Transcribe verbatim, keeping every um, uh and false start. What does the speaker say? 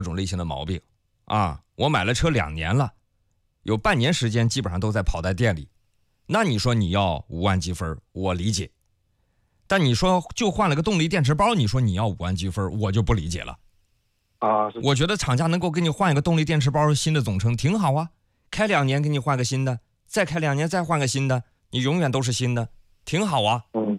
这种类型的毛病啊。我买了车两年了，有半年时间基本上都在跑在店里，那你说你要五万积分，我理解。但你说就换了个动力电池包，你说你要五万积分，我就不理解了。 啊， 我觉得厂家能够给你换一个动力电池包新的总成挺好啊，开两年给你换个新的，再开两年再换个新的，你永远都是新的，挺好啊。 嗯